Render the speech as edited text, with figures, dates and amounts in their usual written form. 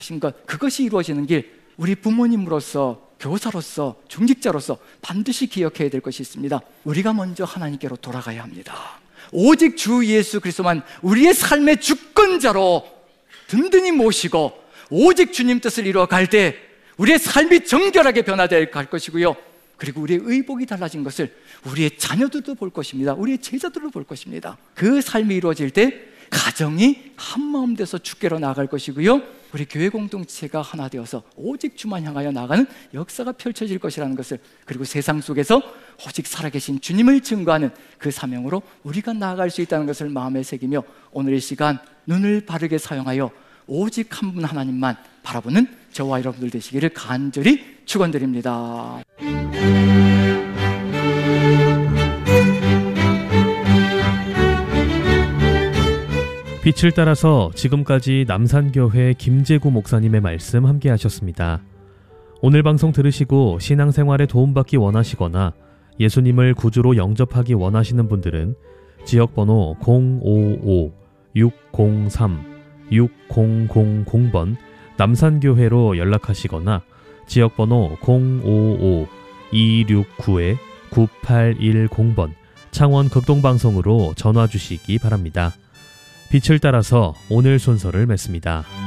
것, 그것이 이루어지는 길, 우리 부모님으로서, 교사로서, 중직자로서 반드시 기억해야 될 것이 있습니다. 우리가 먼저 하나님께로 돌아가야 합니다. 오직 주 예수 그리스도만 우리의 삶의 주권자로 든든히 모시고 오직 주님 뜻을 이루어 갈 때 우리의 삶이 정결하게 변화될 것이고요, 그리고 우리의 의복이 달라진 것을 우리의 자녀들도 볼 것입니다. 우리의 제자들도 볼 것입니다. 그 삶이 이루어질 때 가정이 한마음 돼서 주께로 나아갈 것이고요, 우리 교회 공동체가 하나 되어서 오직 주만 향하여 나가는 역사가 펼쳐질 것이라는 것을, 그리고 세상 속에서 오직 살아계신 주님을 증거하는 그 사명으로 우리가 나아갈 수 있다는 것을 마음에 새기며 오늘 이 시간 눈을 바르게 사용하여 오직 한 분 하나님만 바라보는 저와 여러분들 되시기를 간절히 축원드립니다. 빛을 따라서 지금까지 남산교회 김재구 목사님의 말씀 함께 하셨습니다. 오늘 방송 들으시고 신앙생활에 도움받기 원하시거나 예수님을 구주로 영접하기 원하시는 분들은 지역번호 055-603-6000번 남산교회로 연락하시거나 지역번호 055-269-9810번 창원 극동방송으로 전화 주시기 바랍니다. 빛을 따라서 오늘 순서를 맺습니다.